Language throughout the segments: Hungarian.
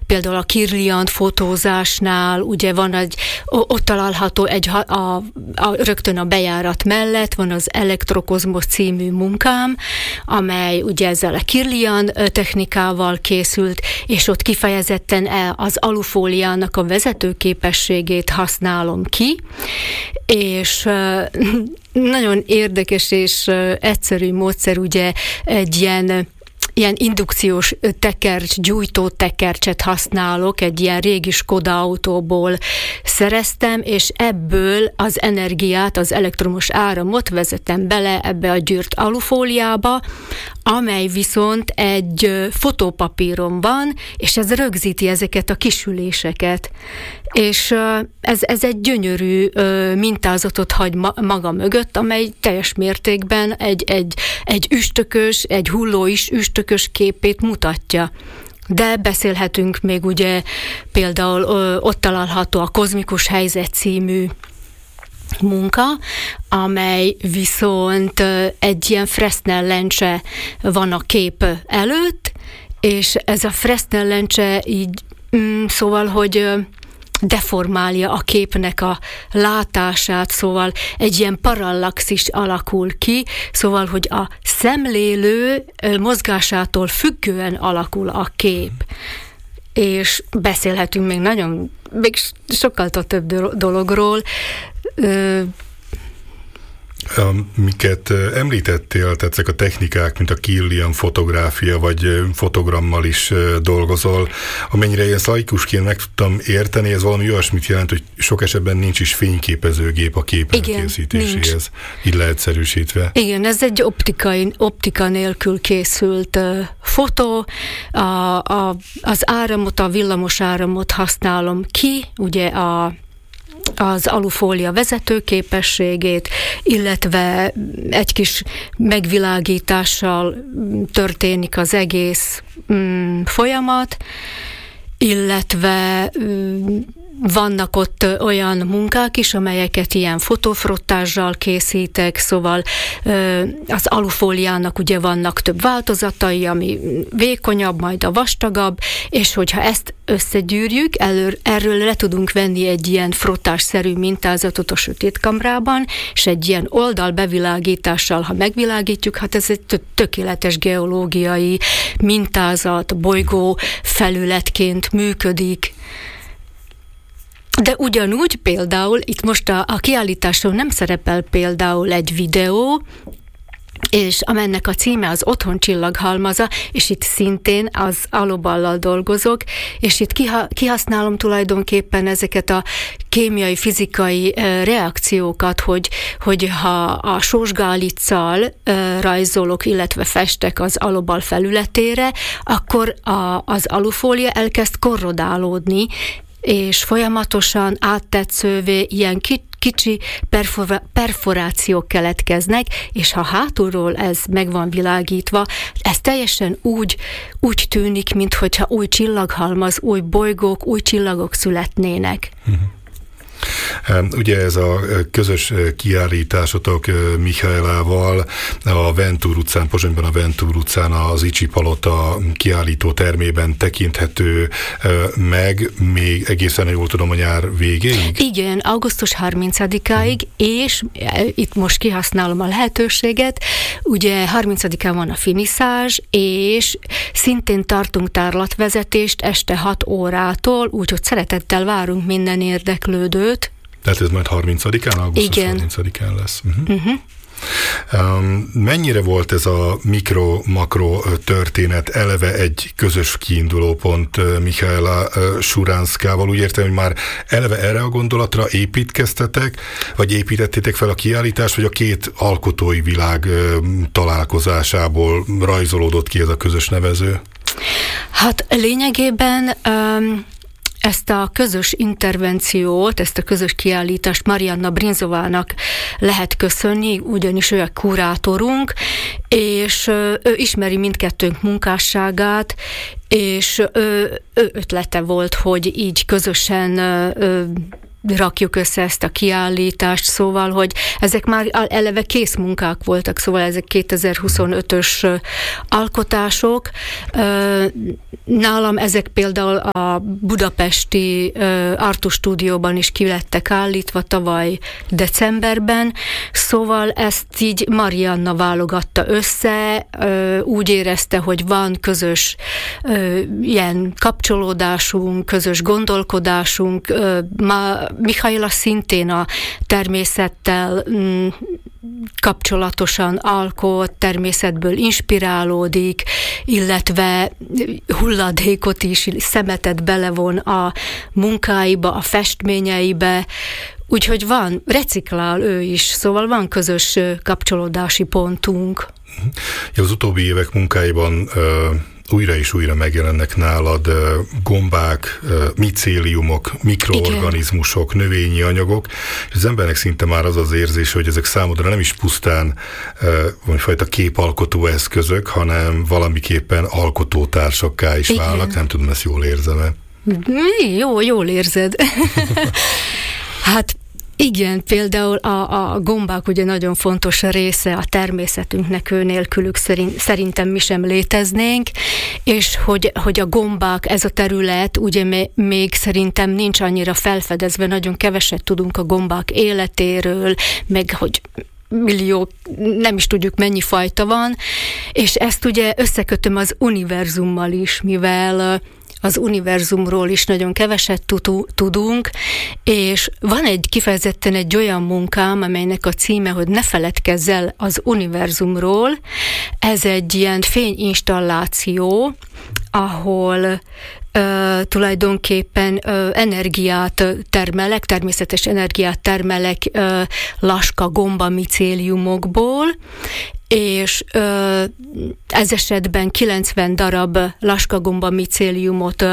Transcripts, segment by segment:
például a Kirlian fotózásnál, ugye van ott található rögtön a bejárat mellett van az Elektrokozmosz című munkám, amely ugye ezzel a Kirlian technikával készült, és ott kifejezetten az alufóliának a vezetőképességét használom ki, és nagyon érdekes és egyszerű módszer, ugye egy ilyen indukciós gyújtó tekercset használok, egy ilyen régi Skoda autóból szereztem, és ebből az energiát, az elektromos áramot vezetem bele ebbe a gyűrt alufóliába, amely viszont egy fotópapíron van, és ez rögzíti ezeket a kisüléseket. És ez egy gyönyörű mintázatot hagy maga mögött, amely teljes mértékben egy üstökös, egy hulló üstökös képét mutatja. De beszélhetünk még ugye például ott található a Kozmikus helyzet című munka, amely viszont egy ilyen Fresnel lencse van a kép előtt, és ez a Fresnel lencse így, szóval, hogy deformálja a képnek a látását, szóval egy ilyen parallaxis alakul ki, szóval, hogy a szemlélő mozgásától függően alakul a kép. És beszélhetünk még sokkal több dologról. Miket említettél, tehát ezek a technikák, mint a Kirlian fotográfia, vagy fotogrammal is dolgozol, amennyire ilyen laikusként meg tudtam érteni, ez valami olyasmit jelent, hogy sok esetben nincs is fényképezőgép a kép elkészítéséhez, így leegyszerűsítve. Igen, ez egy optika nélkül készült fotó, az áramot, a villamos áramot használom ki, ugye az alufólia vezetőképességét, illetve egy kis megvilágítással történik az egész folyamat, illetve vannak ott olyan munkák is, amelyeket ilyen fotofrottással készítek, szóval az alufóliának ugye vannak több változatai, ami vékonyabb, majd a vastagabb, és hogyha ezt összegyűrjük, erről le tudunk venni egy ilyen frottásszerű mintázatot a sötétkamrában, és egy ilyen oldalbevilágítással, ha megvilágítjuk, hát ez egy tökéletes geológiai mintázat, bolygó felületként működik. De ugyanúgy például, itt most a kiállításon nem szerepel például egy videó, és amennek a címe az Otthon csillaghalmaza, és itt szintén az aloballal dolgozok, és itt kihasználom tulajdonképpen ezeket a kémiai, fizikai reakciókat, hogy ha a sósgálicccal rajzolok, illetve festek az alobal felületére, akkor az alufólia elkezd korrodálódni, és folyamatosan áttetszővé ilyen kicsi perforációk keletkeznek, és ha hátulról ez meg van világítva, ez teljesen úgy tűnik, minthogyha új csillaghalmaz, új bolygók, új csillagok születnének. Ugye ez a közös kiállításotok Michaelával a Ventúr utcán, Pozsonyban a Ventúr utcán az Icsi Palota kiállító termében tekinthető meg, még egészen jól tudom, a nyár végéig? Igen, augusztus 30-áig, és itt most kihasználom a lehetőséget, ugye 30-án van a finiszázs, és szintén tartunk tárlatvezetést este 6 órától, úgyhogy szeretettel várunk minden érdeklődőt. Tehát ez majd 30-án, augusztus 30-án lesz. Mennyire volt ez a mikro-makro történet eleve egy közös kiindulópont Michaela Suranszkával? Úgy értem, hogy már eleve erre a gondolatra építkeztetek, vagy építettétek fel a kiállítást, vagy a két alkotói világ találkozásából rajzolódott ki ez a közös nevező? Hát lényegében ezt a közös intervenciót, ezt a közös kiállítást Marianna Brinzovának lehet köszönni, ugyanis ő a kurátorunk, és ő ismeri mindkettőnk munkásságát, és ő ötlete volt, hogy így közösen rakjuk össze ezt a kiállítást, szóval, hogy ezek már eleve készmunkák voltak, szóval ezek 2025-ös alkotások. Nálam ezek például a budapesti Artus stúdióban is ki lettek állítva tavaly decemberben, szóval ezt így Marianna válogatta össze, úgy érezte, hogy van közös ilyen kapcsolódásunk, közös gondolkodásunk. Michaela szintén a természettel kapcsolatosan alkot, természetből inspirálódik, illetve hulladékot is, szemetet belevon a munkáiba, a festményeibe, úgyhogy van, reciklál ő is, szóval van közös kapcsolódási pontunk. Ja, az utóbbi évek munkáiban újra és újra megjelennek nálad gombák, micéliumok, mikroorganizmusok, növényi anyagok, és az embernek szinte már az az érzés, hogy ezek számodra nem is pusztán valamifajta képalkotó eszközök, hanem valamiképpen alkotótársakká is válnak. Nem tudom, ezt jól érzem-e? Jól érzed. Hát igen, például a gombák ugye nagyon fontos része a természetünknek, ő nélkülük szerintem mi sem léteznénk, és hogy a gombák, ez a terület ugye még szerintem nincs annyira felfedezve, nagyon keveset tudunk a gombák életéről, meg hogy millió, nem is tudjuk mennyi fajta van, és ezt ugye összekötöm az univerzummal is, mivel az univerzumról is nagyon keveset tudunk, és van kifejezetten egy olyan munkám, amelynek a címe, hogy Ne feledkezz el az univerzumról. Ez egy ilyen fényinstalláció, ahol tulajdonképpen energiát termelek, természetes energiát termelek laska gomba micéliumokból, és ez esetben 90 darab laskagomba micéliumot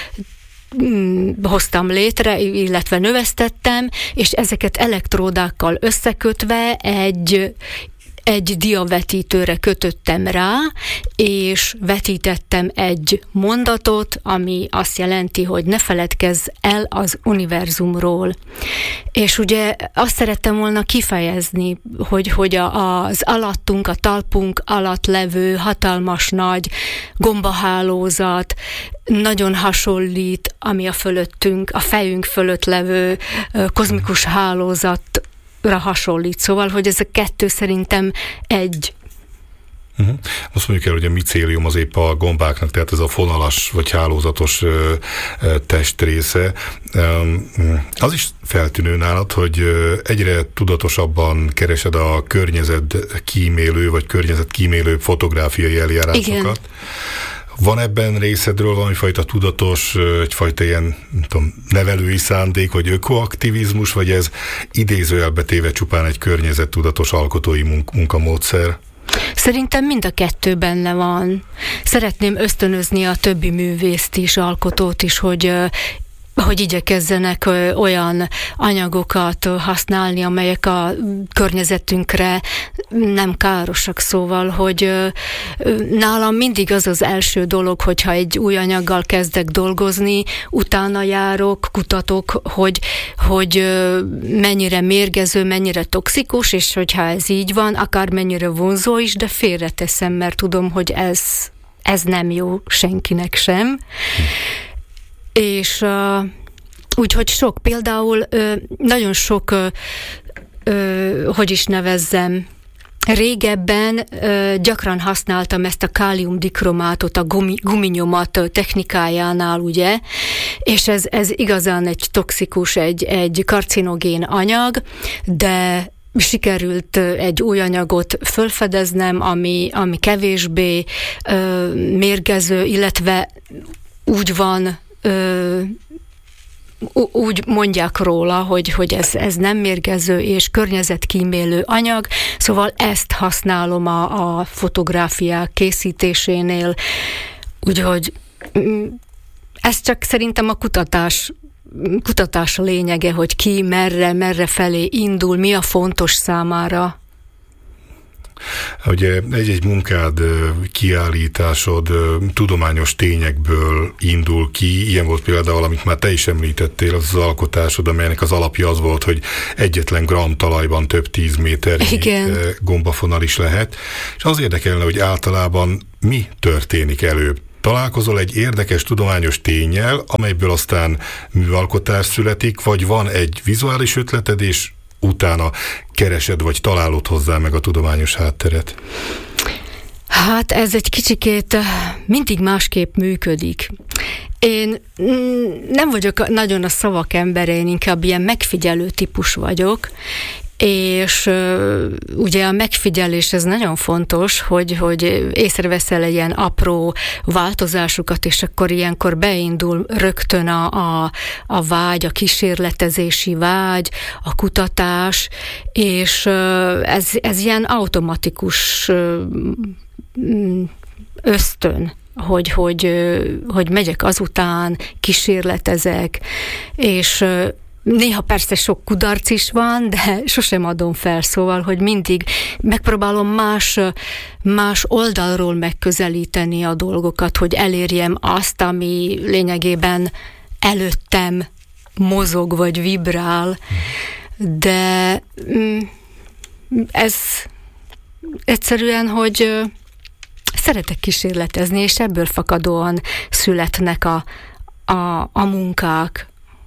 hoztam létre, illetve növesztettem, és ezeket elektródákkal összekötve egy diavetítőre kötöttem rá, és vetítettem egy mondatot, ami azt jelenti, hogy ne feledkezz el az univerzumról. És ugye azt szerettem volna kifejezni, hogy az alattunk, a talpunk alatt levő hatalmas nagy gombahálózat nagyon hasonlít, ami a fölöttünk, a fejünk fölött levő kozmikus hálózat hasonlít, szóval, hogy ez a kettő szerintem egy. Azt mondjuk el, hogy a micélium az épp a gombáknak, tehát ez a fonalas vagy hálózatos testrésze. Az is feltűnő nálad, hogy egyre tudatosabban keresed a környezetkímélő vagy környezetkímélő fotográfiai eljárásokat. Igen. Van ebben részedről valamifajta tudatos, egyfajta ilyen, nem tudom, nevelői szándék, vagy ökoaktivizmus, vagy ez idézőjelbe téve csupán egy környezettudatos alkotói munkamódszer? Szerintem mind a kettő benne van. Szeretném ösztönözni a többi művészt is, alkotót is, hogy igyekezzenek olyan anyagokat használni, amelyek a környezetünkre nem károsak, szóval, hogy nálam mindig az az első dolog, hogyha egy új anyaggal kezdek dolgozni, utána járok, kutatok, hogy mennyire mérgező, mennyire toxikus, és hogyha ez így van, akár mennyire vonzó is, de félreteszem, mert tudom, hogy ez nem jó senkinek sem. És úgyhogy például nagyon sok, hogy is nevezzem, régebben gyakran használtam ezt a káliumdikromátot a guminyomat technikájánál, ugye, és ez igazán egy toxikus, egy karcinogén anyag, de sikerült egy új anyagot felfedeznem, ami kevésbé mérgező, illetve úgy van, úgy mondják róla, hogy ez nem mérgező és környezetkímélő anyag, szóval ezt használom a fotográfiák készítésénél, úgyhogy ez csak szerintem a kutatás lényege, hogy ki merre felé indul, mi a fontos számára. Ugye egy-egy munkád, kiállításod tudományos tényekből indul ki, ilyen volt például, amit már te is említettél, az alkotásod, amelynek az alapja az volt, hogy egyetlen gram talajban több 10 méternyi gombafonal is lehet, és az érdekelne, hogy általában mi történik előbb. Találkozol egy érdekes tudományos ténnyel, amelyből aztán műalkotás születik, vagy van egy vizuális ötleted, és utána keresed, vagy találod hozzá meg a tudományos hátteret? Hát ez egy kicsikét mindig másképp működik. Én nem vagyok nagyon a szavak embere, én inkább ilyen megfigyelő típus vagyok, és ugye a megfigyelés ez nagyon fontos, hogy észreveszel ilyen apró változásokat, és akkor ilyenkor beindul rögtön a vágy, a kísérletezési vágy, a kutatás, és ez ilyen automatikus ösztön, hogy megyek azután, kísérletezek, és néha persze sok kudarc is van, de sosem adom fel, szóval, hogy mindig megpróbálom más oldalról megközelíteni a dolgokat, hogy elérjem azt, ami lényegében előttem mozog vagy vibrál, de ez egyszerűen, hogy szeretek kísérletezni, és ebből fakadóan születnek a munkák.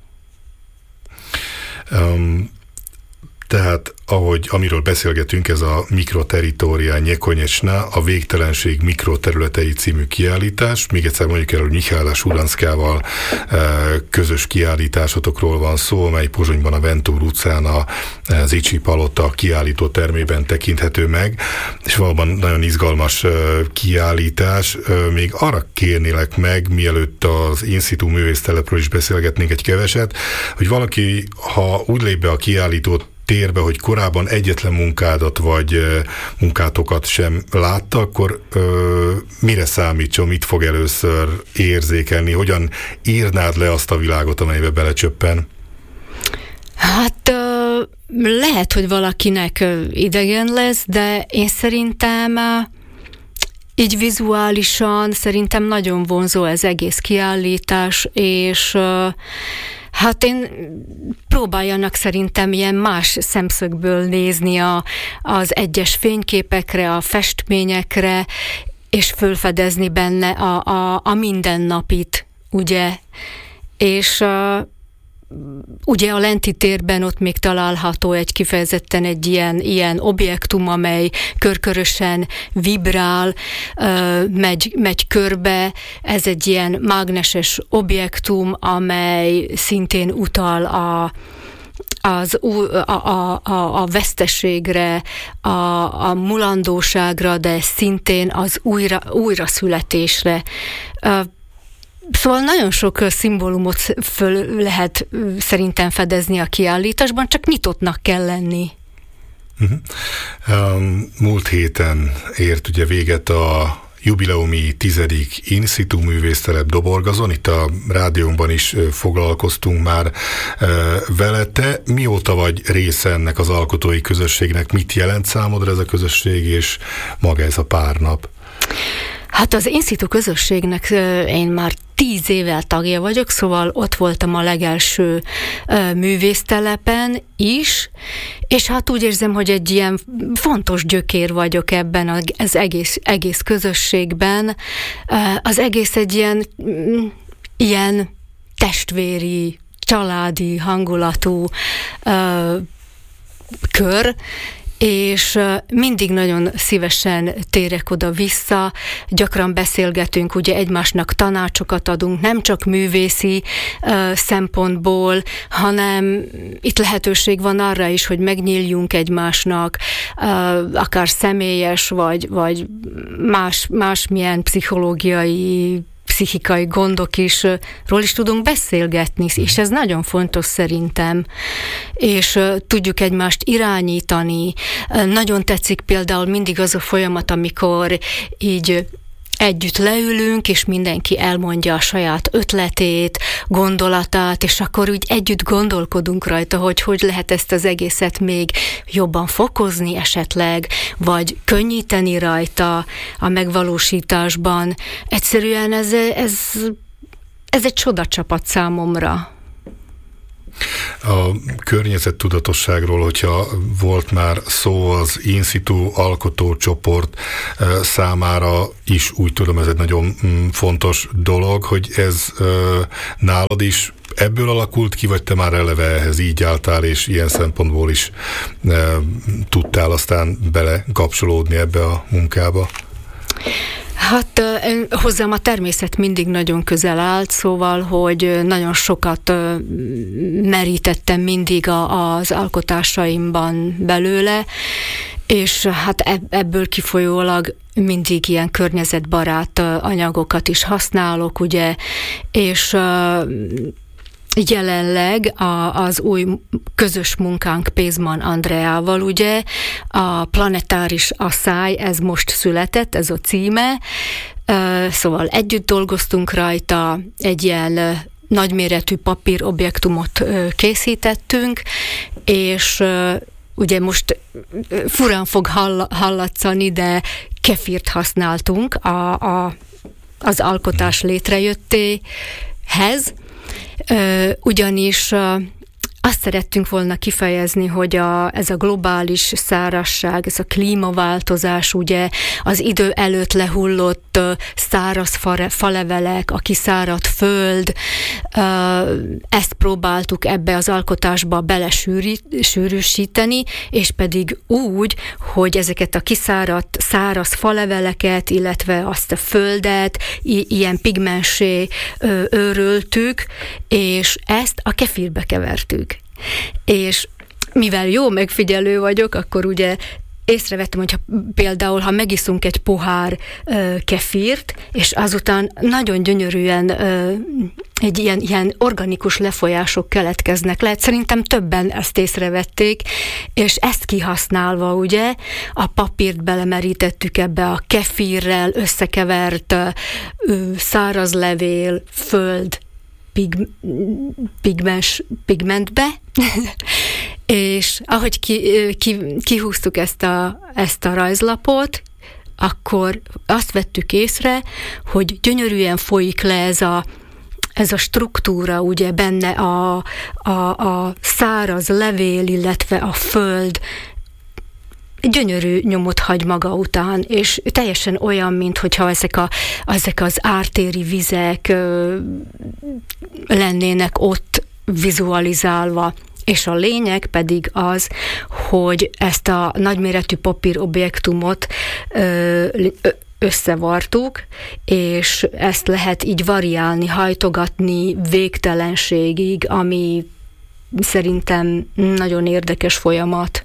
Tehát, amiről beszélgetünk, ez a Mikroteritória Nyekonyecsna, a Végtelenség mikroterületei című kiállítás. Még egyszer mondjuk el, hogy Mihála Suranszkával közös kiállításotokról van szó, amely Pozsonyban a Ventúr utcán az Icsi Palota kiállító termében tekinthető meg, és valóban nagyon izgalmas kiállítás. Még arra kérnélek meg, mielőtt az in situ művésztelepről is beszélgetnénk egy keveset, hogy valaki, ha úgy lép be a kiállító térbe, hogy korábban egyetlen munkádat vagy munkátokat sem látta, akkor mire számítson, mit fog először érzékelni, hogyan írnád le azt a világot, amelybe belecsöppen? Hát lehet, hogy valakinek idegen lesz, de én szerintem így vizuálisan szerintem nagyon vonzó ez egész kiállítás, és hát én próbáljanak szerintem ilyen más szemszögből nézni az egyes fényképekre, a festményekre, és fölfedezni benne a mindennapit, ugye? És ugye a lenti térben ott még található kifejezetten egy ilyen objektum, amely körkörösen vibrál, megy körbe. Ez egy ilyen mágneses objektum, amely szintén utal a veszteségre, a mulandóságra, de szintén az újraszületésre. Szóval nagyon sok szimbólumot föl lehet szerintem fedezni a kiállításban, csak nyitottnak kell lenni. Múlt héten ért ugye véget a jubileumi 10. in situ művésztelep Doborgazon, itt a rádiónkban is foglalkoztunk már vele. Te mióta vagy része ennek az alkotói közösségnek? Mit jelent számodra ez a közösség, és maga ez a pár nap? Hát az in situ közösségnek én már 10 évvel tagja vagyok, szóval ott voltam a legelső művésztelepen is, és hát úgy érzem, hogy egy ilyen fontos gyökér vagyok ebben az egész közösségben. Az egész egy ilyen testvéri, családi hangulatú kör, és mindig nagyon szívesen térek oda-vissza, gyakran beszélgetünk, ugye egymásnak tanácsokat adunk, nem csak művészi szempontból, hanem itt lehetőség van arra is, hogy megnyíljunk egymásnak, akár személyes, vagy másmilyen pszichikai gondokról is tudunk beszélgetni, és ez nagyon fontos szerintem, és tudjuk egymást irányítani. Nagyon tetszik például mindig az a folyamat, amikor így együtt leülünk, és mindenki elmondja a saját ötletét, gondolatát, és akkor úgy együtt gondolkodunk rajta, hogy lehet ezt az egészet még jobban fokozni esetleg, vagy könnyíteni rajta a megvalósításban. Egyszerűen ez egy csodacsapat számomra. A környezettudatosságról, hogyha volt már szó, az in situ alkotócsoport számára is, úgy tudom, ez egy nagyon fontos dolog, hogy ez nálad is ebből alakult ki, vagy te már eleve ehhez így álltál, és ilyen szempontból is tudtál aztán belekapcsolódni ebbe a munkába? Hát hozzám a természet mindig nagyon közel állt, szóval, hogy nagyon sokat merítettem mindig az alkotásaimban belőle, és hát ebből kifolyólag mindig ilyen környezetbarát anyagokat is használok, ugye, és jelenleg az új közös munkánk Pézman Andreával, ugye, a Planetáris Asszály, ez most született, ez a címe, szóval együtt dolgoztunk rajta, egy ilyen nagyméretű papírobjektumot készítettünk, és ugye most furán fog hallatszani, de kefírt használtunk az alkotás létrejöttéhez, ugyanis azt szerettünk volna kifejezni, hogy ez a globális szárazság, ez a klímaváltozás, ugye az idő előtt lehullott száraz falevelek, a kiszáradt föld, ezt próbáltuk ebbe az alkotásba belesűrűsíteni, és pedig úgy, hogy ezeket a kiszáradt száraz faleveleket, illetve azt a földet ilyen pigmenssé őröltük, és ezt a kefirbe kevertük. És mivel jó megfigyelő vagyok, akkor ugye észrevettem, hogy például, ha megiszunk egy pohár kefírt, és azután nagyon gyönyörűen egy ilyen organikus lefolyások keletkeznek. Lehet, szerintem többen ezt észrevették, és ezt kihasználva, ugye, a papírt belemerítettük ebbe a kefírrel összekevert száraz levél, föld, pigmentbe, és ahogy kihúztuk ezt a rajzlapot, akkor azt vettük észre, hogy gyönyörűen folyik le ez a struktúra, ugye benne a száraz levél, illetve a föld gyönyörű nyomot hagy maga után, és teljesen olyan, mintha ezek az ártéri vizek lennének ott vizualizálva. És a lényeg pedig az, hogy ezt a nagyméretű papírobjektumot összevartuk, és ezt lehet így variálni, hajtogatni végtelenségig, ami szerintem nagyon érdekes folyamat.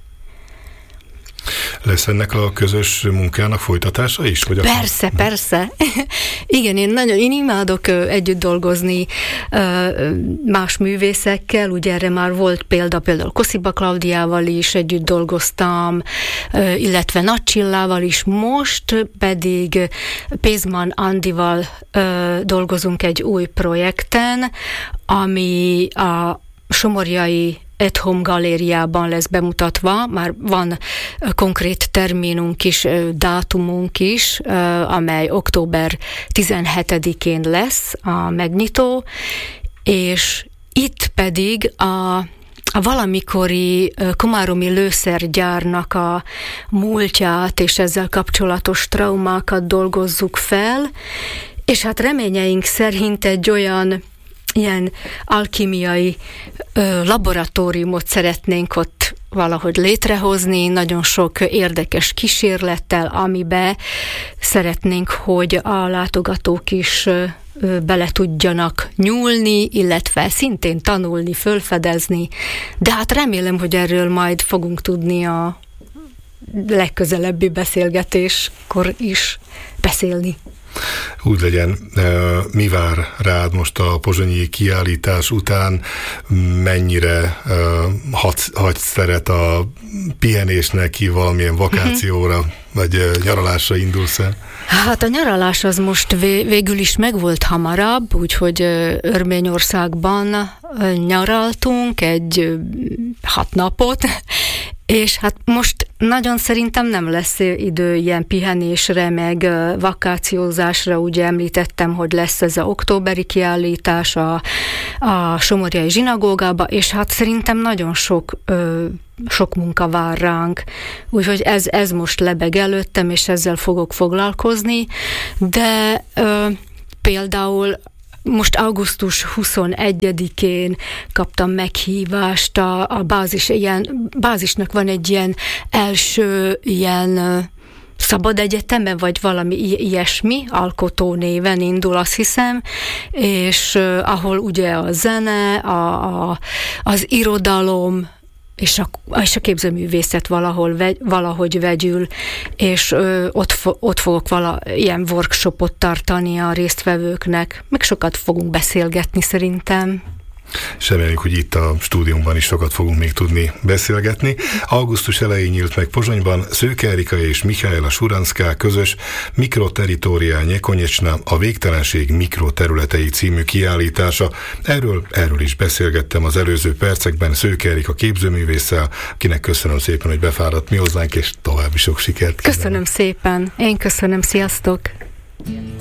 Lesz ennek a közös munkának folytatása is? Vagy Persze. Igen, én imádok együtt dolgozni más művészekkel, ugye erre már volt például Kosziba Klaudiával is együtt dolgoztam, illetve Nagy Csillával is, most pedig Pézman Andival dolgozunk egy új projekten, ami a Somorjai At Home galériában lesz bemutatva, már van konkrét terminunk is, dátumunk is, amely október 17-én lesz a megnyitó, és itt pedig a valamikori komáromi lőszergyárnak a múltját és ezzel kapcsolatos traumákat dolgozzuk fel, és hát reményeink szerint egy olyan ilyen alkimiai laboratóriumot szeretnénk ott valahogy létrehozni, nagyon sok érdekes kísérlettel, amibe szeretnénk, hogy a látogatók is bele tudjanak nyúlni, illetve szintén tanulni, fölfedezni, de hát remélem, hogy erről majd fogunk tudni a legközelebbi beszélgetéskor is beszélni. Úgy legyen, mi vár rád most a pozsonyi kiállítás után, mennyire hagysz teret a pihenésnek, ki valamilyen vakációra, vagy nyaralásra indulsz el? Hát a nyaralás az most végül is megvolt hamarabb, úgyhogy Örményországban nyaraltunk 6 napot, és hát most nagyon szerintem nem lesz idő ilyen pihenésre, meg vakációzásra. Ugye említettem, hogy lesz ez az októberi kiállítás a Somorjai zsinagógába, és hát szerintem nagyon sok munka vár ránk. Úgyhogy ez most lebeg előttem, és ezzel fogok foglalkozni, de például most augusztus 21-én kaptam meghívást a bázisnak van egy ilyen első ilyen szabad egyeteme, vagy valami ilyesmi, alkotó néven indul, azt hiszem, és ahol ugye a zene, az irodalom, és a képzőművészet valahogy vegyül, és ott fogok ilyen workshopot tartani a résztvevőknek, meg sokat fogunk beszélgetni szerintem. És reméljük, hogy itt a stúdiumban is sokat fogunk még tudni beszélgetni. Augusztus elején nyílt meg Pozsonyban Szőke Erika és Michaela Suranská közös Mikroterritória Nyekonyecsna, a végtelenség mikroterületei című kiállítása. Erről is beszélgettem az előző percekben Szőke Erika képzőművésszel, akinek köszönöm szépen, hogy befáradt mi hozzánk, és további sok sikert kívánok. Köszönöm szépen. Én köszönöm, sziasztok!